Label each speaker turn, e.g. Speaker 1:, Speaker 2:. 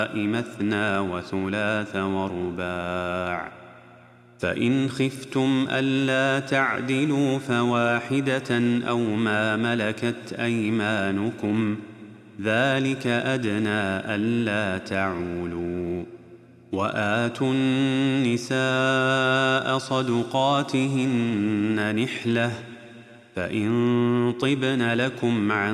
Speaker 1: مثنى وثلاث ورباع، فإن خفتم ألا تعدلوا فواحدة أو ما ملكت أيمانكم ذلك أدنى ألا تعولوا. وآتوا النساء صدقاتهن نحلة، فإن طبن لكم عن